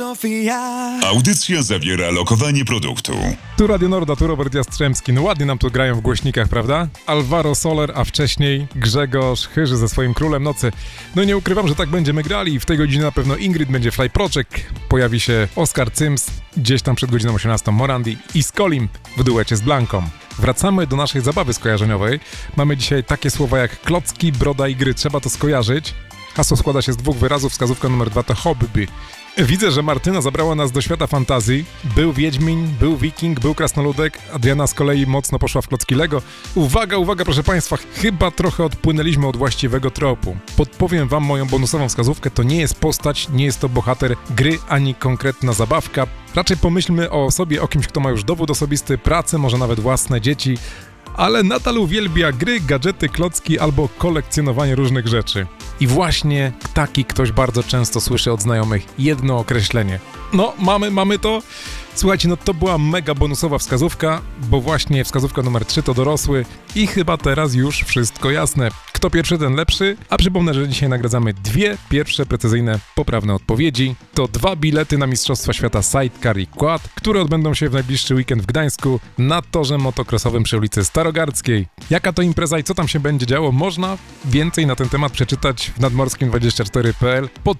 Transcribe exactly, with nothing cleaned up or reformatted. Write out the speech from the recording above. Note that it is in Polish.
Filozofia. Audycja zawiera lokowanie produktu. Tu Radio Norda, tu Robert Jastrzębski. No ładnie nam tu grają w głośnikach, prawda? Alvaro Soler, a wcześniej Grzegorz Chyży ze swoim Królem Nocy. No nie ukrywam, że tak będziemy grali. W tej godzinie na pewno Ingrid będzie Fly Project. Pojawi się Oskar Cyms, gdzieś tam przed godziną osiemnastą Morandi i Skolim w duecie z Blanką. Wracamy do naszej zabawy skojarzeniowej. Mamy dzisiaj takie słowa jak klocki, broda i gry. Trzeba to skojarzyć. Hasło składa się z dwóch wyrazów. Wskazówka numer dwa to hobby. Widzę, że Martyna zabrała nas do świata fantazji. Był Wiedźmin, był Wiking, był Krasnoludek. Adriana z kolei mocno poszła w klocki Lego. Uwaga, uwaga, proszę Państwa, chyba trochę odpłynęliśmy od właściwego tropu. Podpowiem Wam moją bonusową wskazówkę. To nie jest postać, nie jest to bohater gry, ani konkretna zabawka. Raczej pomyślmy o sobie, o kimś, kto ma już dowód osobisty, pracę, może nawet własne dzieci, ale nadal uwielbia gry, gadżety, klocki albo kolekcjonowanie różnych rzeczy. I właśnie taki ktoś bardzo często słyszy od znajomych jedno określenie. No, mamy, mamy to. Słuchajcie, no to była mega bonusowa wskazówka, bo właśnie wskazówka numer trzy to dorosły i chyba teraz już wszystko jasne. Kto pierwszy, ten lepszy, a przypomnę, że dzisiaj nagradzamy dwie pierwsze precyzyjne, poprawne odpowiedzi. To dwa bilety na Mistrzostwa Świata Sidecar i Quad, które odbędą się w najbliższy weekend w Gdańsku na torze motocrossowym przy ulicy Starogardzkiej. Jaka to impreza i co tam się będzie działo, można więcej na ten temat przeczytać w nadmorskim dwadzieścia cztery kropka p l. Pod